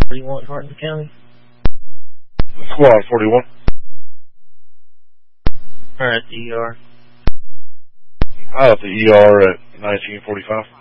you want in Hartman County? Squad 41. Or at the ER? Out at the ER at 1945.